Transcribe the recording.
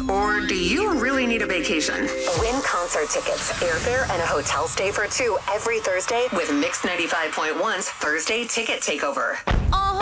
Or do you really need a vacation? Win concert tickets, airfare, and a hotel stay for two every Thursday with Mix 95.1's Thursday Ticket Takeover.